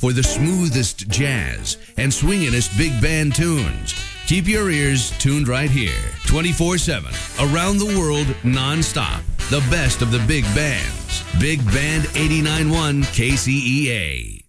for the smoothest jazz and swingingest big band tunes. Keep your ears tuned right here, 24/7, around the world, non-stop. The best of the big bands. Big Band 89.1 KCEA.